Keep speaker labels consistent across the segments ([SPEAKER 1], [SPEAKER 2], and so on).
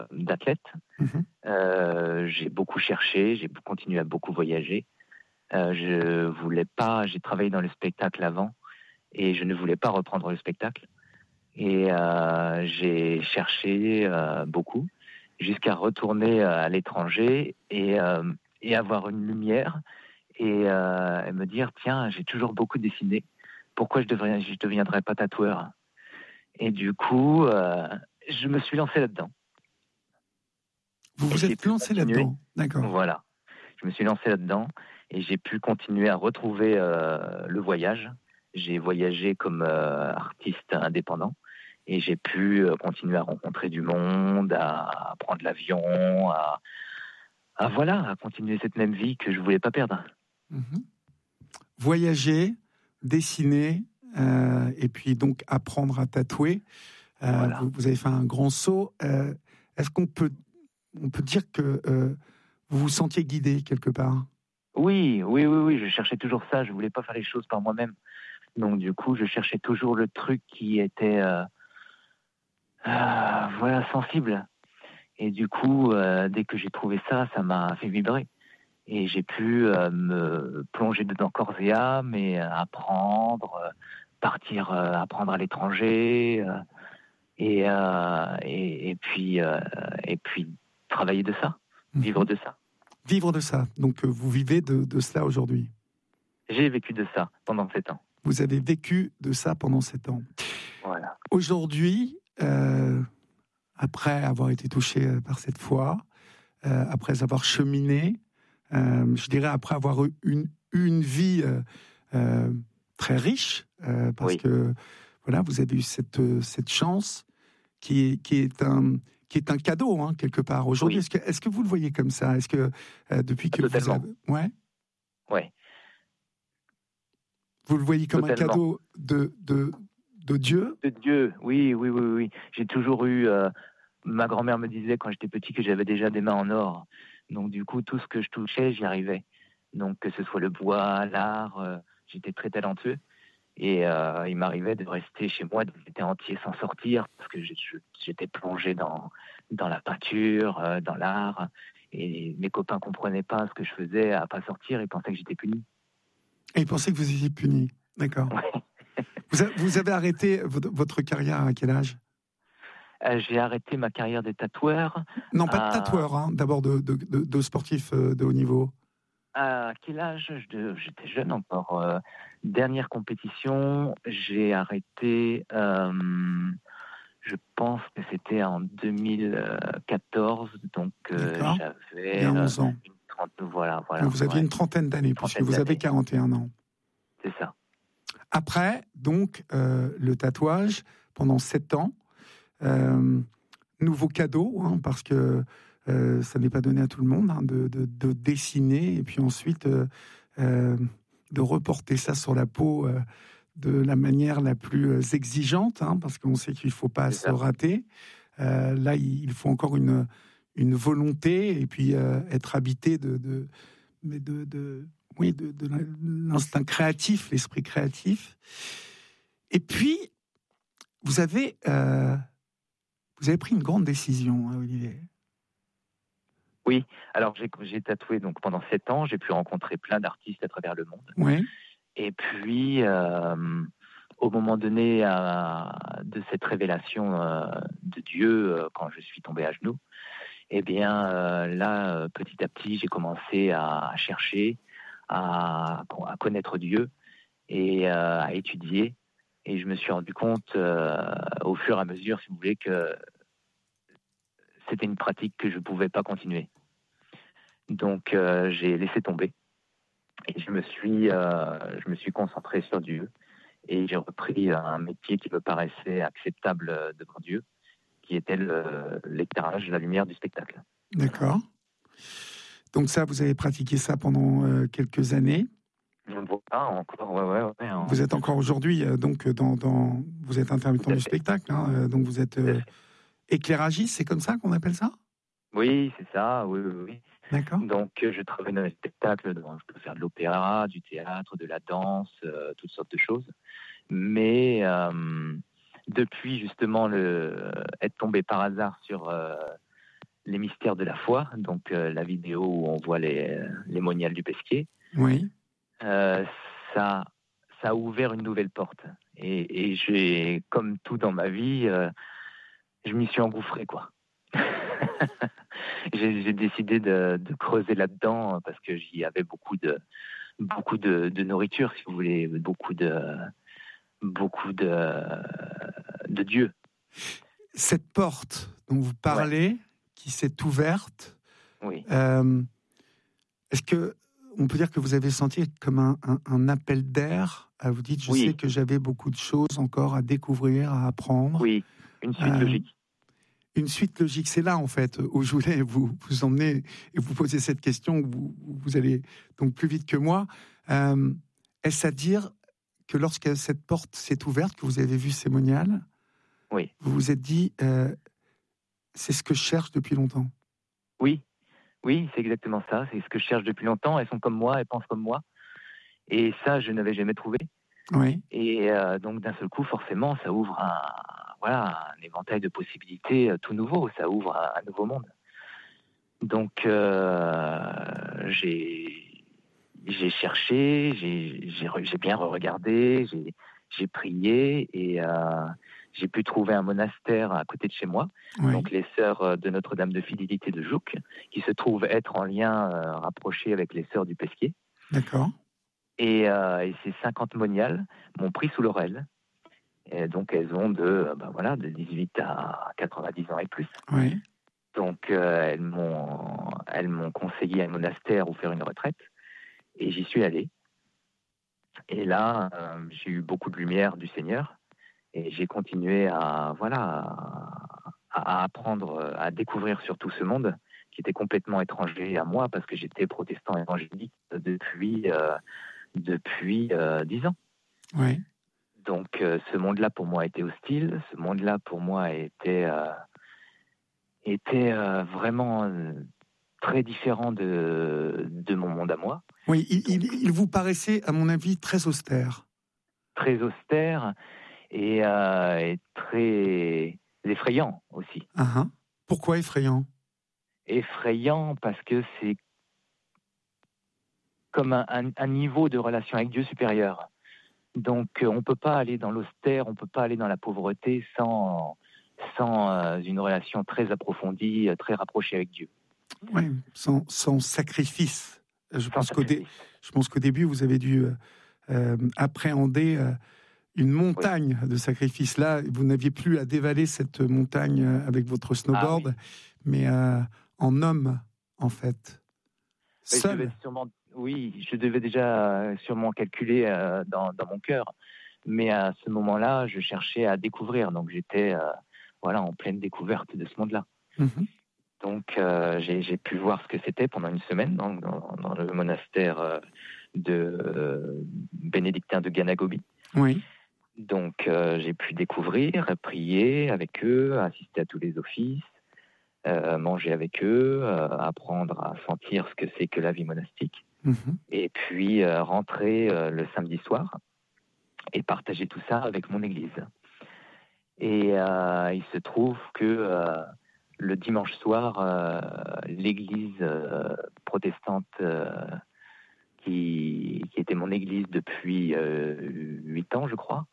[SPEAKER 1] d'athlète. J'ai beaucoup cherché, j'ai continué à beaucoup voyager. Je voulais pas. J'ai travaillé dans le spectacle avant et je ne voulais pas reprendre le spectacle. Et j'ai cherché beaucoup jusqu'à retourner à l'étranger et avoir une lumière et me dire tiens, j'ai toujours beaucoup dessiné. Pourquoi je deviendrais pas tatoueur? Et du coup, je me suis lancé là-dedans.
[SPEAKER 2] Vous vous êtes lancé là-dedans, d'accord.
[SPEAKER 1] Voilà. Je me suis lancé là-dedans et j'ai pu continuer à retrouver le voyage. J'ai voyagé comme artiste indépendant et j'ai pu continuer à rencontrer du monde, à prendre l'avion, à continuer cette même vie que je voulais pas perdre.
[SPEAKER 2] Voyager, dessiner et puis donc apprendre à tatouer. Voilà. Vous avez fait un grand saut. Est-ce qu'on peut dire que vous vous sentiez guidé quelque part?
[SPEAKER 1] Oui. Je cherchais toujours ça. Je voulais pas faire les choses par moi-même. Donc du coup, je cherchais toujours le truc qui était sensible. Et du coup, dès que j'ai trouvé ça, ça m'a fait vibrer. Et j'ai pu me plonger dedans corps et âme et apprendre, partir apprendre à l'étranger et puis travailler de ça, vivre de ça.
[SPEAKER 2] Vivre de ça. Donc vous vivez de cela aujourd'hui.
[SPEAKER 1] J'ai vécu de ça pendant 7 ans.
[SPEAKER 2] Vous avez vécu de ça pendant 7 ans.
[SPEAKER 1] Voilà.
[SPEAKER 2] Aujourd'hui, après avoir été touché par cette foi, après avoir cheminé, je dirais après avoir eu une vie très riche, parce que voilà, vous avez eu cette chance qui est un cadeau, hein, quelque part. Aujourd'hui, est-ce que vous le voyez comme ça? Est-ce que depuis que
[SPEAKER 1] totalement.
[SPEAKER 2] vous avez... Ouais. Vous le voyez comme totalement. Un cadeau de Dieu?
[SPEAKER 1] De Dieu, oui. J'ai toujours eu... ma grand-mère me disait quand j'étais petit que j'avais déjà des mains en or. Donc du coup, tout ce que je touchais, j'y arrivais. Donc que ce soit le bois, l'art, j'étais très talentueux. Et il m'arrivait de rester chez moi, d'été entier sans sortir, parce que j'étais plongé dans la peinture, dans l'art. Et mes copains ne comprenaient pas ce que je faisais à ne pas sortir, ils pensaient que j'étais puni.
[SPEAKER 2] Et ils pensaient que vous étiez puni, d'accord. Ouais. Vous avez arrêté votre carrière à quel âge?
[SPEAKER 1] J'ai arrêté ma carrière de tatoueur.
[SPEAKER 2] Non, pas de tatoueur, hein, d'abord de sportif de haut niveau.
[SPEAKER 1] À quel âge? J'étais jeune encore. Dernière compétition, j'ai arrêté, je pense que c'était en 2014, donc j'avais
[SPEAKER 2] 11 ans.
[SPEAKER 1] Voilà.
[SPEAKER 2] Vous aviez une trentaine d'années, puisque vous avez 41 ans.
[SPEAKER 1] C'est ça.
[SPEAKER 2] Après, donc, le tatouage, pendant 7 ans, nouveau cadeau, hein, parce que ça n'est pas donné à tout le monde, hein, de dessiner, et puis ensuite de reporter ça sur la peau de la manière la plus exigeante, hein, parce qu'on sait qu'il ne faut pas se rater. Là, il faut encore une volonté, et puis être habité de l'instinct créatif, l'esprit créatif. Et puis, vous avez pris une grande décision, hein, Olivier.
[SPEAKER 1] Oui, alors j'ai tatoué donc pendant 7 ans, j'ai pu rencontrer plein d'artistes à travers le monde.
[SPEAKER 2] Oui.
[SPEAKER 1] Et puis, au moment donné de cette révélation de Dieu, quand je suis tombé à genoux, eh bien là, petit à petit, j'ai commencé à chercher, à connaître Dieu et à étudier. Et je me suis rendu compte au fur et à mesure, si vous voulez, que c'était une pratique que je ne pouvais pas continuer. Donc j'ai laissé tomber et je me suis concentré sur Dieu et j'ai repris un métier qui me paraissait acceptable devant Dieu, qui était l'éclairage, la lumière du spectacle.
[SPEAKER 2] D'accord. Donc ça, vous avez pratiqué ça pendant quelques années.
[SPEAKER 1] Encore, ouais.
[SPEAKER 2] Vous êtes encore aujourd'hui, donc vous êtes intermittent du spectacle, hein, donc vous êtes éclairagiste, c'est comme ça qu'on appelle ça?
[SPEAKER 1] Oui, c'est ça, oui.
[SPEAKER 2] D'accord.
[SPEAKER 1] Donc je travaille dans les spectacles, je peux faire de l'opéra, du théâtre, de la danse, toutes sortes de choses. Mais depuis justement être tombé par hasard sur les mystères de la foi, donc la vidéo où on voit les moniales du pesquier.
[SPEAKER 2] Oui.
[SPEAKER 1] Ça a ouvert une nouvelle porte. Et j'ai, comme tout dans ma vie, je m'y suis engouffré, quoi. J'ai décidé de creuser là-dedans parce que j'y avais beaucoup de nourriture, si vous voulez, beaucoup de Dieu.
[SPEAKER 2] Cette porte dont vous parlez, qui s'est ouverte,
[SPEAKER 1] Oui.
[SPEAKER 2] Est-ce que on peut dire que vous avez senti comme un appel d'air? Vous dites, je sais que j'avais beaucoup de choses encore à découvrir, à apprendre.
[SPEAKER 1] Oui, une suite logique.
[SPEAKER 2] Une suite logique, c'est là en fait où je voulais vous emmener et vous poser cette question. Vous allez donc plus vite que moi. Est-ce à dire que lorsque cette porte s'est ouverte, que vous avez vu ces moniales,
[SPEAKER 1] oui,
[SPEAKER 2] vous vous êtes dit, c'est ce que je cherche depuis longtemps?
[SPEAKER 1] Oui, c'est exactement ça. C'est ce que je cherche depuis longtemps. Elles sont comme moi, elles pensent comme moi. Et ça, je n'avais jamais trouvé.
[SPEAKER 2] Oui.
[SPEAKER 1] Et donc, d'un seul coup, forcément, ça ouvre un éventail de possibilités tout nouveau. Ça ouvre un nouveau monde. Donc, j'ai cherché, j'ai bien regardé, j'ai prié et j'ai pu trouver un monastère à côté de chez moi, donc les sœurs de Notre-Dame de Fidélité de Jouques, qui se trouvent être en lien rapproché avec les sœurs du Pesquier.
[SPEAKER 2] D'accord.
[SPEAKER 1] Et ces 50 moniales m'ont pris sous l'oreille. Et donc elles ont de 18 à 90 ans et plus.
[SPEAKER 2] Oui.
[SPEAKER 1] Donc elles m'ont conseillé un monastère ou faire une retraite. Et j'y suis allé. Et là, j'ai eu beaucoup de lumière du Seigneur. Et j'ai continué à apprendre, à découvrir surtout ce monde qui était complètement étranger à moi parce que j'étais protestant évangélique depuis 10 ans.
[SPEAKER 2] Oui.
[SPEAKER 1] Donc ce monde-là pour moi était hostile. Ce monde-là pour moi était vraiment très différent de mon monde à moi.
[SPEAKER 2] Oui, il vous paraissait, à mon avis, très austère.
[SPEAKER 1] Très austère et très effrayant aussi.
[SPEAKER 2] Uh-huh. Pourquoi effrayant?
[SPEAKER 1] Effrayant parce que c'est comme un niveau de relation avec Dieu supérieur. Donc on ne peut pas aller dans l'austère, on ne peut pas aller dans la pauvreté sans une relation très approfondie, très rapprochée avec Dieu.
[SPEAKER 2] Oui, sans sacrifice. Je pense qu'au début, vous avez dû appréhender une montagne de sacrifices. Là, vous n'aviez plus à dévaler cette montagne avec votre snowboard, mais en homme, en fait. Seul.
[SPEAKER 1] Je devais déjà sûrement calculer dans mon cœur. Mais à ce moment-là, je cherchais à découvrir. Donc j'étais en pleine découverte de ce monde-là.
[SPEAKER 2] Mm-hmm.
[SPEAKER 1] Donc j'ai pu voir ce que c'était pendant une semaine dans le monastère de bénédictin de Ganagobi.
[SPEAKER 2] Oui.
[SPEAKER 1] Donc j'ai pu découvrir, prier avec eux, assister à tous les offices, manger avec eux, apprendre à sentir ce que c'est que la vie monastique.
[SPEAKER 2] Mm-hmm.
[SPEAKER 1] Et puis rentrer le samedi soir et partager tout ça avec mon église. Et il se trouve que le dimanche soir, l'église protestante qui était mon église depuis 8 ans, je crois,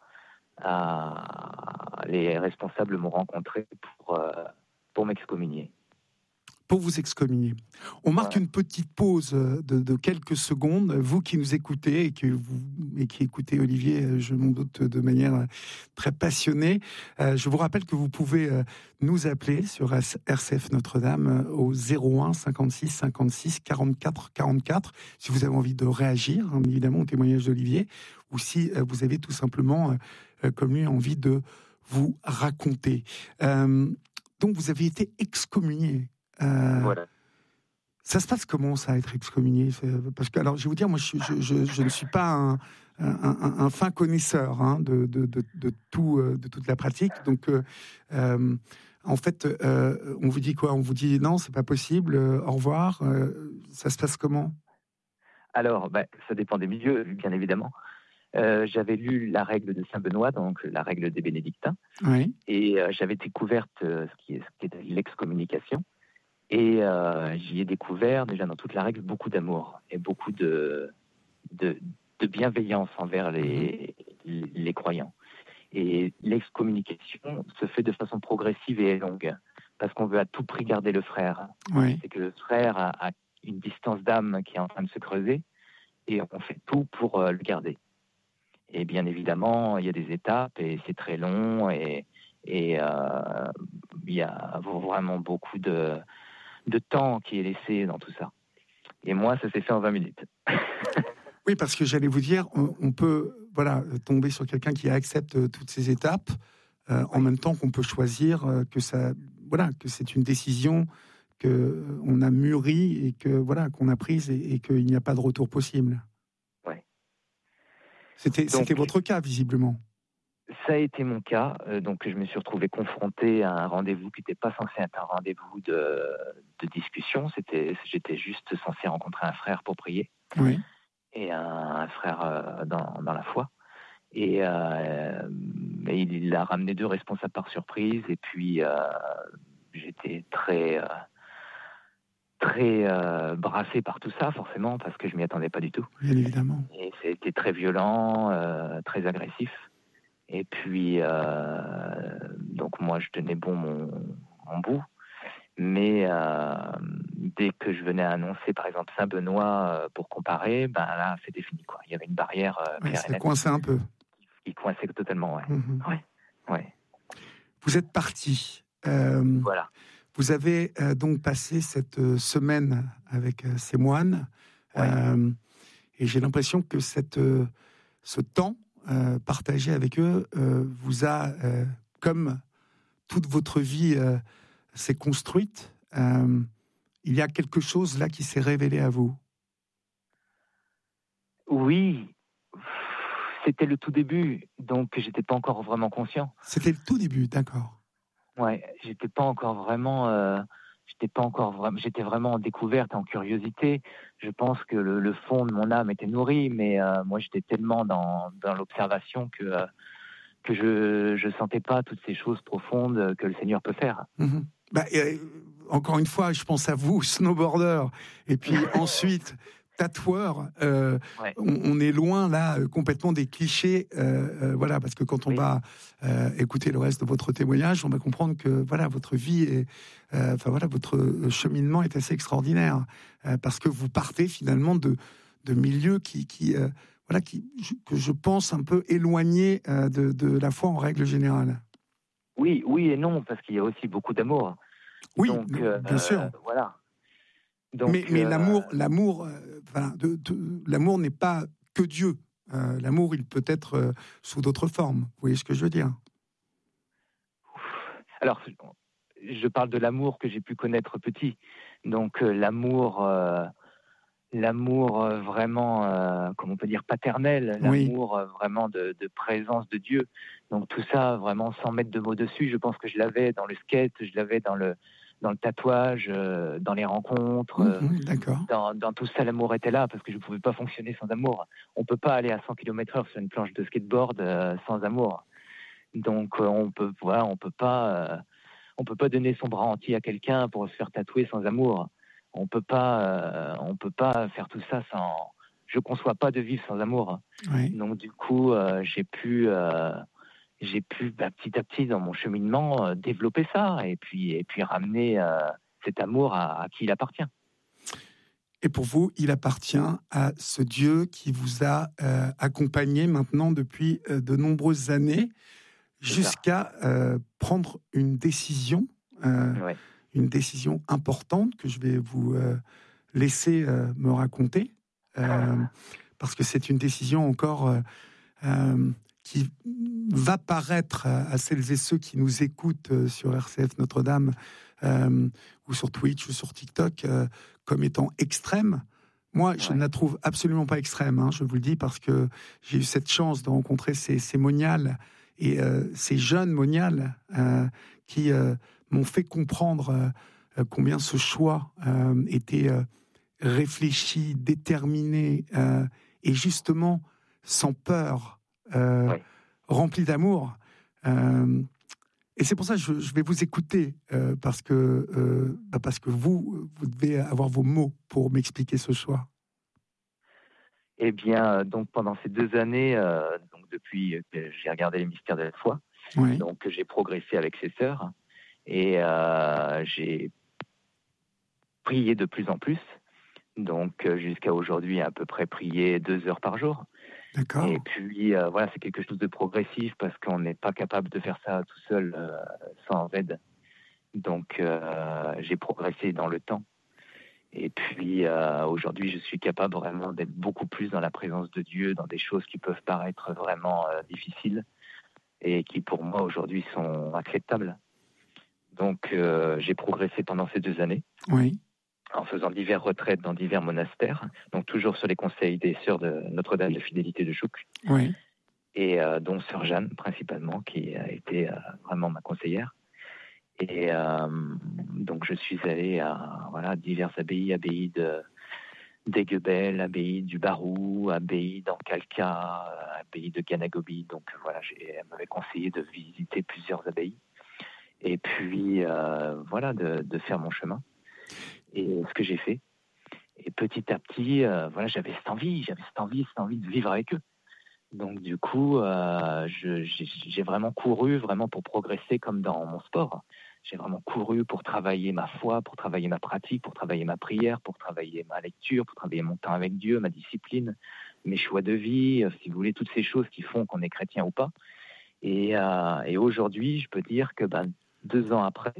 [SPEAKER 1] les responsables m'ont rencontré pour m'excommunier.
[SPEAKER 2] Pour vous excommunier. On marque une petite pause de quelques secondes. Vous qui nous écoutez et qui écoutez Olivier, je m'en doute, de manière très passionnée, je vous rappelle que vous pouvez nous appeler sur RCF Notre-Dame au 01 56 56 44 44 si vous avez envie de réagir, hein, évidemment, au témoignage d'Olivier, ou si vous avez tout simplement, comme lui, envie de vous raconter. Donc, vous avez été excommunié.
[SPEAKER 1] Voilà.
[SPEAKER 2] Ça se passe comment, ça, être excommunié? Parce que, alors, je vais vous dire, moi, je ne suis pas un fin connaisseur de toute la pratique. Donc, en fait, on vous dit quoi? On vous dit non, c'est pas possible, au revoir. Ça se passe comment?
[SPEAKER 1] Alors, ça dépend des milieux, bien évidemment. J'avais lu la règle de Saint-Benoît, donc la règle des bénédictins,
[SPEAKER 2] oui.
[SPEAKER 1] et j'avais découvert ce qui était l'excommunication. Et j'y ai découvert, déjà dans toute la règle, beaucoup d'amour et beaucoup de bienveillance envers les croyants. Et l'excommunication se fait de façon progressive et longue, parce qu'on veut à tout prix garder le frère.
[SPEAKER 2] Oui.
[SPEAKER 1] C'est que le frère a une distance d'âme qui est en train de se creuser, et on fait tout pour le garder. Et bien évidemment, il y a des étapes, et c'est très long, et il y a vraiment beaucoup de temps qui est laissé dans tout ça. Et moi, ça s'est fait en 20 minutes.
[SPEAKER 2] Oui, parce que j'allais vous dire, on peut tomber sur quelqu'un qui accepte toutes ces étapes, en même temps qu'on peut choisir que c'est une décision qu'on a mûrie et qu'on a prise et qu'il n'y a pas de retour possible.
[SPEAKER 1] Ouais.
[SPEAKER 2] C'était votre cas, visiblement.
[SPEAKER 1] Ça a été mon cas. Donc, je me suis retrouvé confronté à un rendez-vous qui n'était pas censé être un rendez-vous de discussion. J'étais juste censé rencontrer un frère pour prier.
[SPEAKER 2] Oui.
[SPEAKER 1] Et un frère dans la foi. Et il a ramené 2 responsables par surprise. Et puis, j'étais très brassé par tout ça, forcément, parce que je ne m'y attendais pas du tout.
[SPEAKER 2] Bien évidemment.
[SPEAKER 1] Et c'était très violent, très agressif. Et puis, donc moi, je tenais bon mon bout. Mais dès que je venais annoncer, par exemple, Saint-Benoît pour comparer, là, c'était fini, quoi. Il y avait une barrière claire et nette.
[SPEAKER 2] Ça coinçait un peu.
[SPEAKER 1] Il coinçait totalement, ouais.
[SPEAKER 2] Mm-hmm.
[SPEAKER 1] Ouais.
[SPEAKER 2] Vous êtes parti.
[SPEAKER 1] Voilà.
[SPEAKER 2] Vous avez donc passé cette semaine avec ces moines.
[SPEAKER 1] Ouais.
[SPEAKER 2] Et j'ai l'impression que ce temps partagé avec eux vous a, comme toute votre vie s'est construite, il y a quelque chose là qui s'est révélé à vous.
[SPEAKER 1] Oui, c'était le tout début, donc j'étais pas encore vraiment conscient.
[SPEAKER 2] C'était le tout début, d'accord.
[SPEAKER 1] Ouais, j'étais vraiment en découverte, en curiosité. Je pense que le fond de mon âme était nourri, mais moi j'étais tellement dans l'observation que je sentais pas toutes ces choses profondes que le Seigneur peut faire.
[SPEAKER 2] Mm-hmm. Encore une fois, je pense à vous, snowboarder, et puis ensuite tatoueur.
[SPEAKER 1] Ouais.
[SPEAKER 2] On est loin là complètement des clichés, parce que quand on va écouter le reste de votre témoignage, on va comprendre que votre vie est, votre cheminement est assez extraordinaire, parce que vous partez finalement de milieux que je pense un peu éloignés de la foi en règle générale.
[SPEAKER 1] Oui et non, parce qu'il y a aussi beaucoup d'amour.
[SPEAKER 2] Oui,
[SPEAKER 1] donc,
[SPEAKER 2] bien sûr.
[SPEAKER 1] Voilà. Donc,
[SPEAKER 2] mais l'amour n'est pas que Dieu. L'amour, il peut être sous d'autres formes. Vous voyez ce que je veux dire ?
[SPEAKER 1] Alors, je parle de l'amour que j'ai pu connaître petit. Donc, l'amour vraiment, comment on peut dire, paternel, l'amour vraiment de présence de Dieu. Donc tout ça, vraiment sans mettre de mots dessus, je pense que je l'avais dans le skate, je l'avais dans le tatouage, dans les rencontres,
[SPEAKER 2] d'accord.
[SPEAKER 1] Dans tout ça, l'amour était là, parce que je ne pouvais pas fonctionner sans amour. On ne peut pas aller à 100 km/h sur une planche de skateboard sans amour. Donc on peut pas donner son bras entier à quelqu'un pour se faire tatouer sans amour. On peut pas faire tout ça sans. Je conçois pas de vivre sans amour.
[SPEAKER 2] Oui.
[SPEAKER 1] Donc du coup, j'ai pu petit à petit dans mon cheminement développer ça et puis ramener cet amour à qui il appartient.
[SPEAKER 2] Et pour vous, il appartient à ce Dieu qui vous a accompagné maintenant depuis de nombreuses années, jusqu'à prendre une décision. Une décision importante que je vais vous laisser me raconter, parce que c'est une décision encore qui va paraître à celles et ceux qui nous écoutent sur RCF Notre-Dame ou sur Twitch ou sur TikTok comme étant extrême. Moi, je ne la trouve absolument pas extrême, je vous le dis, parce que j'ai eu cette chance de rencontrer ces moniales et ces jeunes moniales qui m'ont fait comprendre combien ce choix était réfléchi, déterminé et justement sans peur, rempli d'amour. Et c'est pour ça que je vais vous écouter, parce que vous devez avoir vos mots pour m'expliquer ce choix.
[SPEAKER 1] Eh bien, donc pendant ces 2 années, donc depuis que j'ai regardé les mystères de la foi,
[SPEAKER 2] Oui.
[SPEAKER 1] donc j'ai progressé avec ces sœurs et j'ai prié de plus en plus. Donc jusqu'à aujourd'hui, à peu près prier 2 heures par jour.
[SPEAKER 2] D'accord.
[SPEAKER 1] Et puis voilà, c'est quelque chose de progressif parce qu'on n'est pas capable de faire ça tout seul sans aide. Donc j'ai progressé dans le temps. Et puis aujourd'hui, je suis capable vraiment d'être beaucoup plus dans la présence de Dieu, dans des choses qui peuvent paraître vraiment difficiles et qui pour moi aujourd'hui sont acceptables. Donc j'ai progressé pendant ces 2 années
[SPEAKER 2] Oui.
[SPEAKER 1] en faisant diverses retraites dans divers monastères, donc toujours sur les conseils des sœurs de Notre-Dame de Fidélité de Chouk,
[SPEAKER 2] Oui.
[SPEAKER 1] et dont sœur Jeanne principalement, qui a été vraiment ma conseillère. Et donc je suis allé à diverses abbayes d'Aiguebel, abbaye du Barou, abbaye d'Ancalca, abbaye de Ganagobi. Donc voilà, elle m'avait conseillé de visiter plusieurs abbayes et puis de faire mon chemin. Et ce que j'ai fait. Et petit à petit, j'avais cette envie de vivre avec eux. Donc du coup, j'ai vraiment couru pour progresser comme dans mon sport. J'ai vraiment couru pour travailler ma foi, pour travailler ma pratique, pour travailler ma prière, pour travailler ma lecture, pour travailler mon temps avec Dieu, ma discipline, mes choix de vie, si vous voulez, toutes ces choses qui font qu'on est chrétien ou pas. Et aujourd'hui, je peux dire que 2 ans après,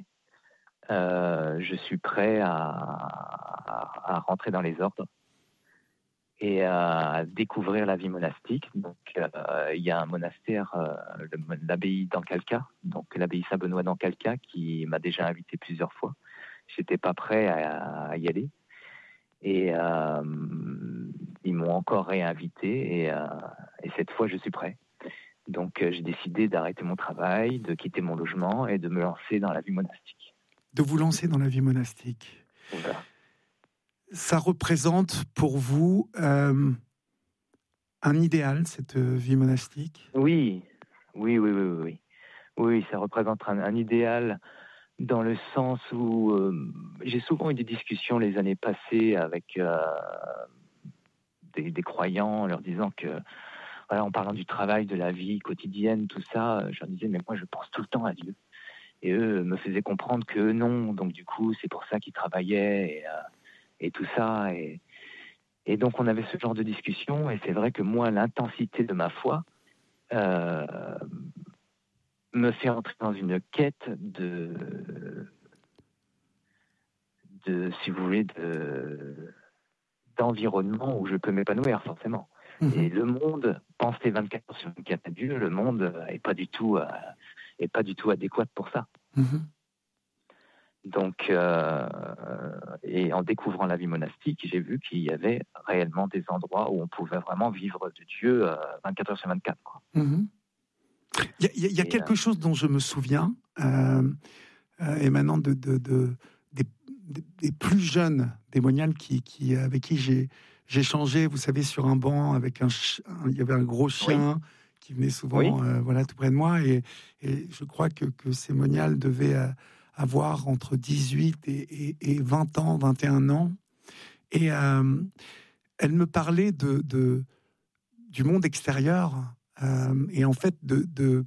[SPEAKER 1] je suis prêt à rentrer dans les ordres et à découvrir la vie monastique. Donc, il y a un monastère, l'abbaye d'Ancalca, donc l'abbaye Saint-Benoît d'Ancalca, qui m'a déjà invité plusieurs fois. J'étais pas prêt à y aller. Et ils m'ont encore réinvité et cette fois, je suis prêt. Donc, j'ai décidé d'arrêter mon travail, de quitter mon logement et de me lancer dans la vie monastique.
[SPEAKER 2] De vous lancer dans la vie monastique.
[SPEAKER 1] Voilà.
[SPEAKER 2] Ça représente pour vous un idéal, cette vie monastique ?
[SPEAKER 1] Oui, ça représente un idéal dans le sens où j'ai souvent eu des discussions les années passées avec des croyants, en leur disant que, en parlant du travail, de la vie quotidienne, tout ça, je leur disais, mais moi je pense tout le temps à Dieu. Et eux me faisaient comprendre que non, donc du coup c'est pour ça qu'ils travaillaient et tout ça. Et donc on avait ce genre de discussion, et c'est vrai que moi, l'intensité de ma foi me fait entrer dans une quête si vous voulez, d'environnement où je peux m'épanouir, forcément. Et le monde, penser 24 heures sur 24 à Dieu, le monde est pas du tout adéquat pour ça. Donc, et en découvrant la vie monastique, j'ai vu qu'il y avait réellement des endroits où on pouvait vraiment vivre de Dieu 24 heures sur 24. Quoi.
[SPEAKER 2] Il y a quelque chose dont je me souviens, émanant des plus jeunes démoniales avec qui j'ai changé, vous savez, sur un banc, avec il y avait un gros chien qui venait souvent tout près de moi, et je crois que ces moniales devaient avoir entre 18 et 20 ans, 21 ans, et elle me parlait du monde extérieur, et en fait de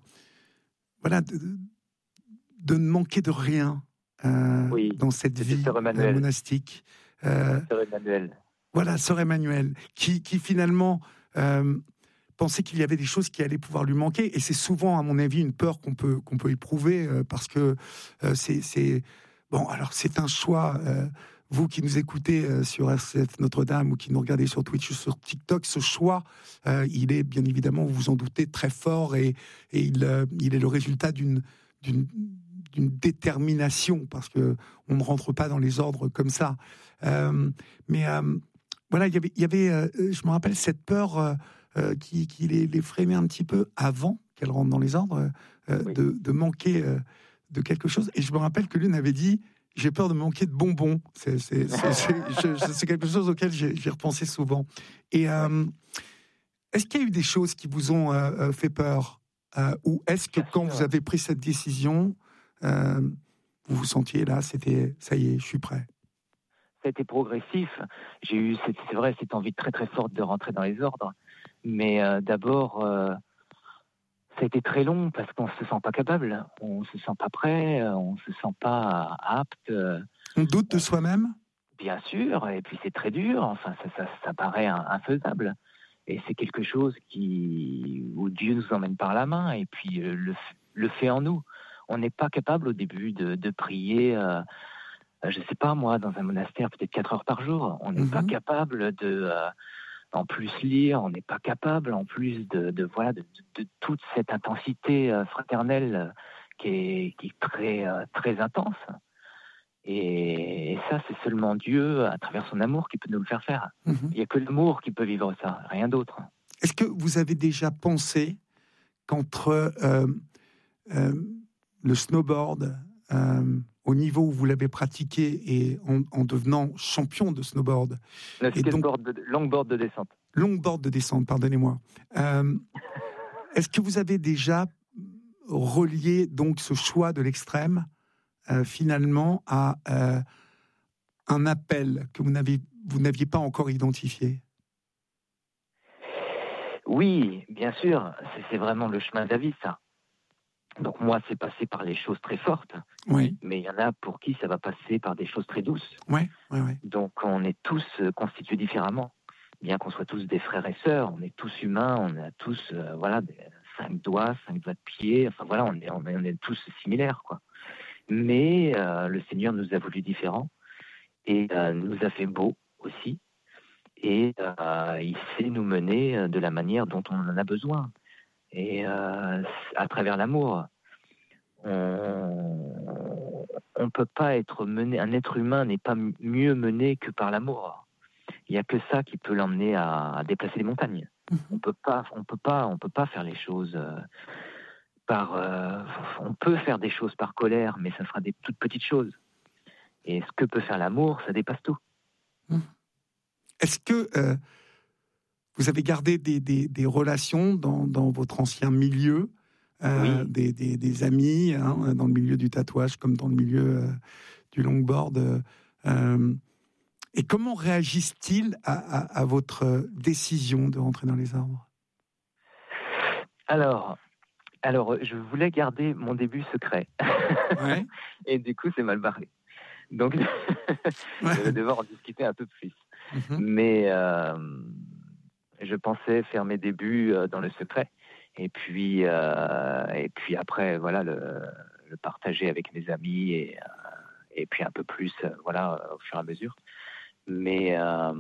[SPEAKER 2] ne manquer de rien dans cette vie monastique.
[SPEAKER 1] Sœur Emmanuel.
[SPEAKER 2] Voilà, Sœur Emmanuel, qui finalement pensait qu'il y avait des choses qui allaient pouvoir lui manquer, et c'est souvent, à mon avis, une peur qu'on peut éprouver, parce que c'est un choix. Vous qui nous écoutez sur RCF Notre-Dame ou qui nous regardez sur Twitch ou sur TikTok, ce choix, il est bien évidemment, vous vous en doutez, très fort, et il est le résultat d'une détermination, parce que on ne rentre pas dans les ordres comme ça. Mais voilà, il y avait je me rappelle cette peur qui les freinait un petit peu avant qu'elle rentre dans les ordres, de manquer de quelque chose. Et je me rappelle que l'une avait dit: j'ai peur de manquer de bonbons. C'est quelque chose auquel j'ai repensé souvent. Et est-ce qu'il y a eu des choses qui vous ont fait peur, ou est-ce que quand vous avez pris cette décision, vous vous sentiez là, c'était ça y est, je suis prêt?
[SPEAKER 1] Ça a été progressif. J'ai eu, c'est vrai, cette envie très très forte de rentrer dans les ordres. Mais d'abord, ça a été très long parce qu'on se sent pas capable, on se sent pas prêt, on se sent pas apte.
[SPEAKER 2] On doute de soi-même?
[SPEAKER 1] Bien sûr, et puis c'est très dur. Enfin, ça paraît infaisable. Et c'est quelque chose où Dieu nous emmène par la main et puis le fait en nous. On n'est pas capable au début de prier. Je sais pas moi, dans un monastère, peut-être 4 heures par jour. On n'est pas capable en plus lire, on n'est pas capable en plus de toute cette intensité fraternelle qui est très, très intense. Et ça, c'est seulement Dieu, à travers son amour, qui peut nous le faire faire. Il n'y a que l'amour qui peut vivre ça, rien d'autre.
[SPEAKER 2] Est-ce que vous avez déjà pensé qu'entre le snowboard, au niveau où vous l'avez pratiqué et en devenant champion de snowboard.
[SPEAKER 1] Le skateboard, longboard de descente.
[SPEAKER 2] Longboard de descente, pardonnez-moi. Est-ce que vous avez déjà relié donc ce choix de l'extrême finalement à un appel que vous n'aviez pas encore identifié?
[SPEAKER 1] Oui, bien sûr, c'est vraiment le chemin de la vie, ça. Donc moi, c'est passé par les choses très fortes,
[SPEAKER 2] oui.
[SPEAKER 1] Mais il y en a pour qui ça va passer par des choses très douces.
[SPEAKER 2] Oui.
[SPEAKER 1] Donc on est tous constitués différemment. Bien qu'on soit tous des frères et sœurs, on est tous humains, on a tous 5 doigts de pied, enfin voilà, on est tous similaires, quoi. Mais le Seigneur nous a voulu différents et nous a fait beaux aussi. Et il sait nous mener de la manière dont on en a besoin. Et à travers l'amour, on peut pas être mené. Un être humain n'est pas mieux mené que par l'amour. Il y a que ça qui peut l'emmener à déplacer les montagnes. On peut pas faire les choses on peut faire des choses par colère, mais ça sera des toutes petites choses. Et ce que peut faire l'amour, ça dépasse tout.
[SPEAKER 2] Est-ce que vous avez gardé des relations dans votre ancien milieu,
[SPEAKER 1] oui.
[SPEAKER 2] des amis, dans le milieu du tatouage comme dans le milieu du longboard et comment réagissent-ils à votre décision de rentrer dans les arbres?
[SPEAKER 1] Alors, je voulais garder mon début secret.
[SPEAKER 2] Ouais.
[SPEAKER 1] Et du coup, c'est mal barré. Donc, je vais devoir en discuter un peu plus. Mais je pensais faire mes débuts dans le secret. Et puis après, voilà, le partager avec mes amis et puis un peu plus, au fur et à mesure. Mais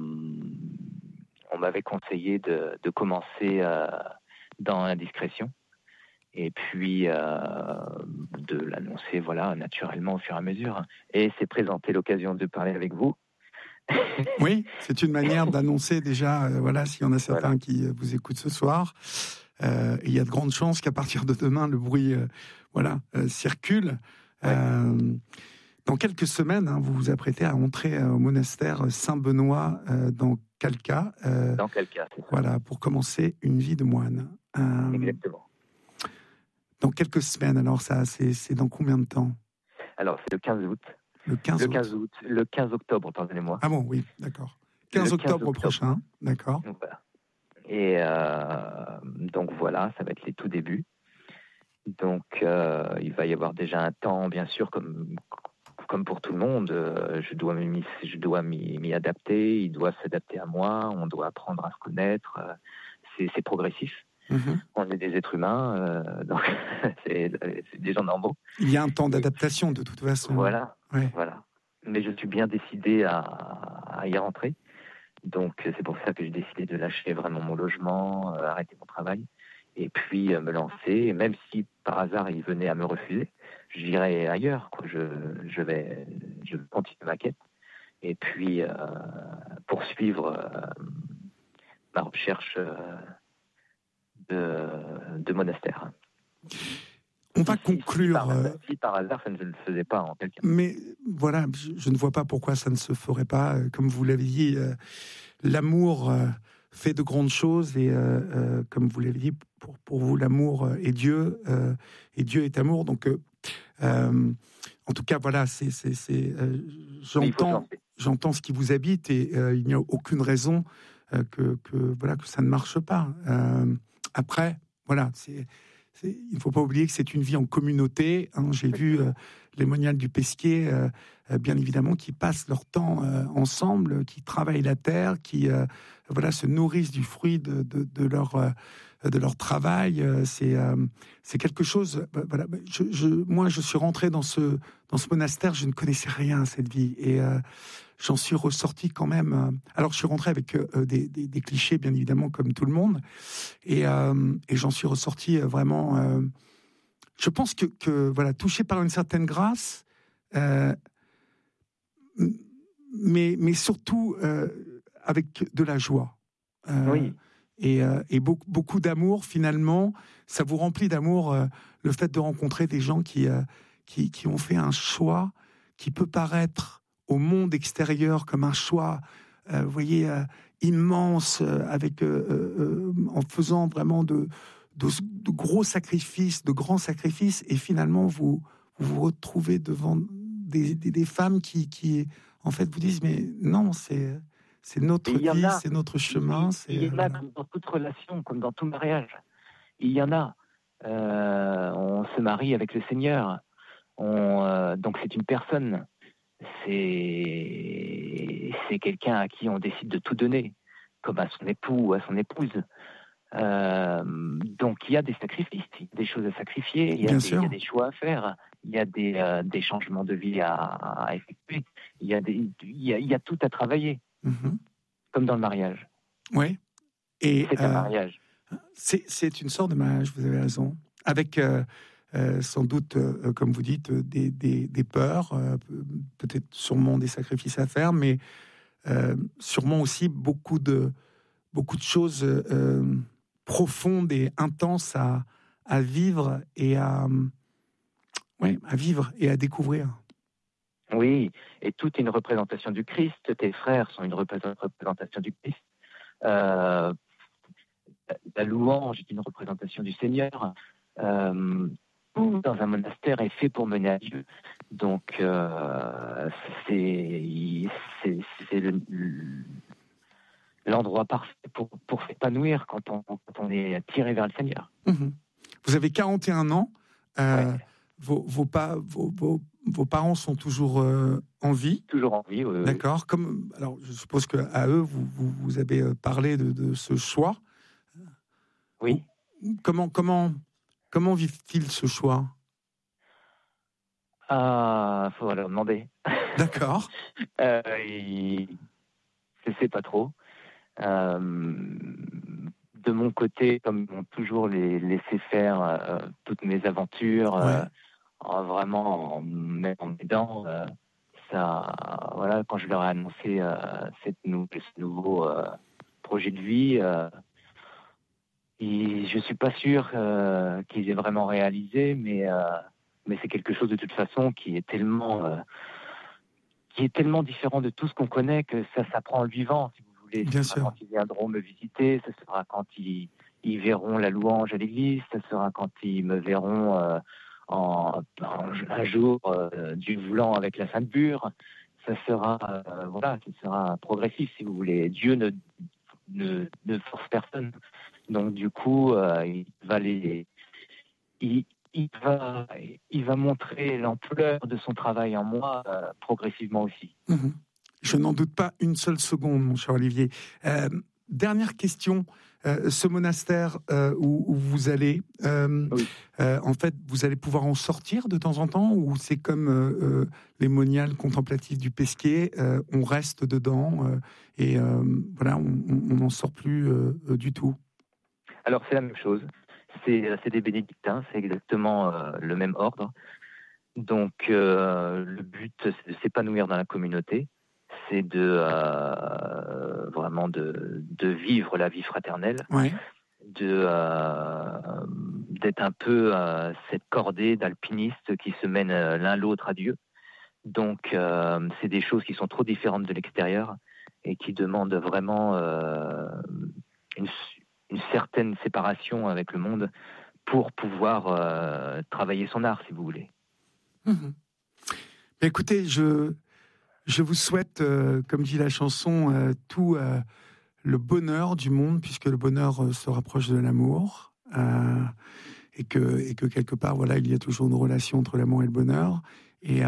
[SPEAKER 1] on m'avait conseillé de commencer dans la discrétion et puis de l'annoncer, naturellement au fur et à mesure. Et c'est présenté l'occasion de parler avec vous.
[SPEAKER 2] Oui, c'est une manière d'annoncer déjà, s'il y en a certains qui vous écoutent ce soir. Il y a de grandes chances qu'à partir de demain, le bruit circule. Ouais. Dans quelques semaines, vous vous apprêtez à entrer au monastère Saint-Benoît dans Kalka.
[SPEAKER 1] Dans Kalka, c'est ça.
[SPEAKER 2] Voilà, pour commencer une vie de moine.
[SPEAKER 1] Exactement.
[SPEAKER 2] Dans quelques semaines, alors ça, c'est dans combien de temps? Alors,
[SPEAKER 1] c'est le 15 août.
[SPEAKER 2] Le
[SPEAKER 1] 15 octobre, pardonnez-moi.
[SPEAKER 2] Ah bon, oui, d'accord. 15 octobre prochain, d'accord.
[SPEAKER 1] Donc, voilà. Et donc voilà, ça va être les tout débuts. Donc il va y avoir déjà un temps, bien sûr, comme pour tout le monde. Je dois m'y adapter, il doit s'adapter à moi, on doit apprendre à se connaître. C'est progressif. On est des êtres humains, donc c'est des gens normaux.
[SPEAKER 2] Il y a un temps d'adaptation de toute façon.
[SPEAKER 1] Voilà. Mais je suis bien décidé à y rentrer. Donc c'est pour ça que j'ai décidé de lâcher vraiment mon logement, arrêter mon travail, et puis me lancer. Et même si par hasard il venait à me refuser, j'irai ailleurs, quoi. Je vais continuer ma quête, et puis poursuivre ma recherche de monastère.
[SPEAKER 2] On va conclure.
[SPEAKER 1] Si par hasard ça ne le faisait pas en quelqu'un.
[SPEAKER 2] Mais voilà, je ne vois pas pourquoi ça ne se ferait pas. Comme vous l'avez dit, l'amour fait de grandes choses et comme vous l'avez dit, pour vous l'amour est Dieu et Dieu est amour. Donc En tout cas, voilà, j'entends ce qui vous habite et il n'y a aucune raison que ça ne marche pas. Après, voilà, il ne faut pas oublier que c'est une vie en communauté. Hein. J'ai vu les moniales du Pesquier, bien évidemment, qui passent leur temps ensemble, qui travaillent la terre, qui se nourrissent du fruit de leur travail. C'est quelque chose. Voilà. Moi, je suis rentré dans ce monastère, je ne connaissais rien à cette vie et j'en suis ressorti quand même. Alors, je suis rentré avec des clichés, bien évidemment, comme tout le monde, et j'en suis ressorti vraiment. Je pense que voilà, touché par une certaine grâce, mais surtout avec de la joie.
[SPEAKER 1] Oui.
[SPEAKER 2] Et beaucoup d'amour, finalement, ça vous remplit d'amour, le fait de rencontrer des gens qui ont fait un choix qui peut paraître au monde extérieur comme un choix, vous voyez, immense, en faisant vraiment de gros sacrifices, de grands sacrifices, et finalement vous retrouvez devant des femmes qui en fait vous disent mais non, c'est notre vie, c'est notre chemin.
[SPEAKER 1] Il y en a comme dans toute relation, comme dans tout mariage. Il y en a. On se marie avec le Seigneur. Donc c'est une personne. C'est quelqu'un à qui on décide de tout donner, comme à son époux ou à son épouse. Donc il y a des sacrifices, il y a des choses à sacrifier, il y a des choix à faire, il y a des changements de vie à effectuer, il y a tout à travailler, comme dans le mariage.
[SPEAKER 2] Oui. Et
[SPEAKER 1] c'est un mariage.
[SPEAKER 2] C'est une sorte de mariage, vous avez raison, avec sans doute, comme vous dites, des peurs, peut-être sûrement des sacrifices à faire, mais sûrement aussi beaucoup de choses profondes et intenses à vivre et à vivre et à découvrir.
[SPEAKER 1] Oui, et tout est une représentation du Christ. Tes frères sont une représentation du Christ. La louange est une représentation du Seigneur. Tout dans un monastère est fait pour mener à Dieu. Donc, c'est l'endroit parfait pour s'épanouir quand on est tiré vers le Seigneur.
[SPEAKER 2] Vous avez 41 ans.
[SPEAKER 1] Ouais.
[SPEAKER 2] Vos parents sont toujours en vie.
[SPEAKER 1] Toujours en vie, oui.
[SPEAKER 2] D'accord. Alors, je suppose qu'à eux, vous avez parlé de ce choix.
[SPEAKER 1] Oui.
[SPEAKER 2] Comment vivent-ils ce choix ?
[SPEAKER 1] Faut leur demander.
[SPEAKER 2] D'accord.
[SPEAKER 1] Je sais pas trop. De mon côté, comme ils m'ont toujours laissé faire toutes mes aventures, vraiment en m'aidant, quand je leur ai annoncé ce nouveau projet de vie, je suis pas sûr qu'ils aient vraiment réalisé, mais c'est quelque chose de toute façon qui est tellement différent de tout ce qu'on connaît que ça s'apprend en le vivant, si vous voulez.
[SPEAKER 2] Bien sûr.
[SPEAKER 1] Quand ils viendront me visiter, ce sera quand ils verront la louange à l'église, ce sera quand ils me verront un jour Dieu voulant avec la Sainte Bure. Ça sera progressif, si vous voulez. Dieu ne force personne. Donc du coup, il va montrer l'ampleur de son travail en moi progressivement aussi.
[SPEAKER 2] Je n'en doute pas une seule seconde, mon cher Olivier. Dernière question. Ce monastère où vous allez,
[SPEAKER 1] Oui.
[SPEAKER 2] en fait, vous allez pouvoir en sortir de temps en temps, ou c'est comme les moniales contemplatives du Pesquier, on reste dedans et voilà, on n'en sort plus du tout.
[SPEAKER 1] Alors c'est la même chose. C'est des bénédictins, c'est exactement le même ordre. Donc le but, c'est de s'épanouir dans la communauté, c'est vraiment de vivre la vie fraternelle, d'être un peu cette cordée d'alpinistes qui se mènent l'un l'autre à Dieu. Donc c'est des choses qui sont trop différentes de l'extérieur et qui demandent vraiment une certaine séparation avec le monde pour pouvoir travailler son art, si vous voulez.
[SPEAKER 2] Écoutez, je vous souhaite, comme dit la chanson, tout le bonheur du monde, puisque le bonheur se rapproche de l'amour, et que quelque part, voilà, il y a toujours une relation entre l'amour et le bonheur. Et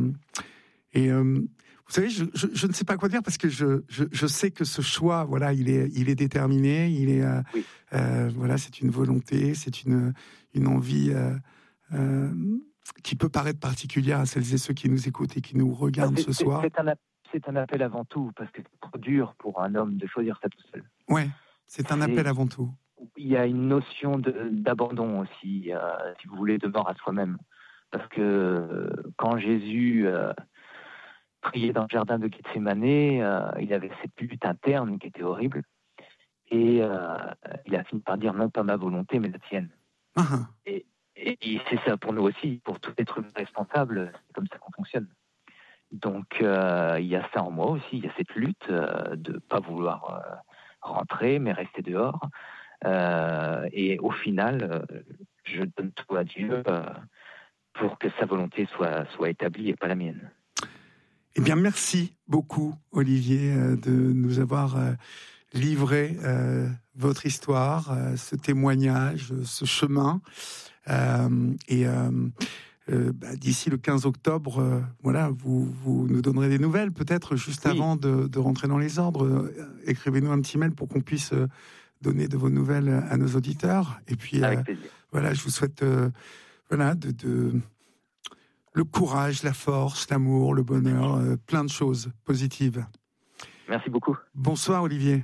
[SPEAKER 2] vous savez, je ne sais pas quoi dire, parce que je sais que ce choix, voilà, il est déterminé,
[SPEAKER 1] Oui.
[SPEAKER 2] Voilà, c'est une volonté, c'est une envie qui peut paraître particulière à celles et ceux qui nous écoutent et qui nous regardent ce soir.
[SPEAKER 1] C'est un appel avant tout, parce que c'est trop dur pour un homme de choisir ça tout seul.
[SPEAKER 2] Ouais, c'est un appel avant tout.
[SPEAKER 1] Il y a une notion d'abandon aussi, si vous voulez, de mort à soi-même. Parce que quand Jésus priait dans le jardin de Gethsémane, il avait cette lutte interne qui était horrible. Et il a fini par dire non pas ma volonté, mais la tienne. Et c'est ça pour nous aussi, pour tout être responsable, c'est comme ça qu'on fonctionne. Donc il y a ça en moi aussi, il y a cette lutte de ne pas vouloir rentrer, mais rester dehors. Et au final, je donne tout à Dieu pour que sa volonté soit établie et pas la mienne.
[SPEAKER 2] Eh bien, merci beaucoup, Olivier, de nous avoir livré votre histoire, ce témoignage, ce chemin. D'ici le 15 octobre, voilà, vous nous donnerez des nouvelles, peut-être juste avant de rentrer dans les ordres. Écrivez-nous un petit mail pour qu'on puisse donner de vos nouvelles à nos auditeurs. Et puis, voilà, je vous souhaite le courage, la force, l'amour, le bonheur, plein de choses positives.
[SPEAKER 1] Merci beaucoup.
[SPEAKER 2] Bonsoir, Olivier.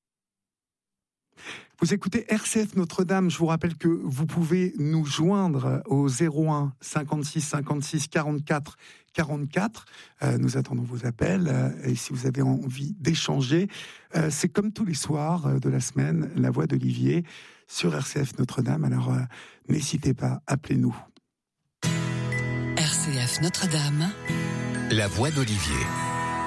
[SPEAKER 2] Vous écoutez RCF Notre-Dame. Je vous rappelle que vous pouvez nous joindre au 01 56 56 44 44. Nous attendons vos appels. Et si vous avez envie d'échanger, c'est comme tous les soirs de la semaine, la voix d'Olivier sur RCF Notre-Dame. Alors, n'hésitez pas, appelez-nous.
[SPEAKER 3] RCF Notre-Dame.
[SPEAKER 4] La voix d'Olivier.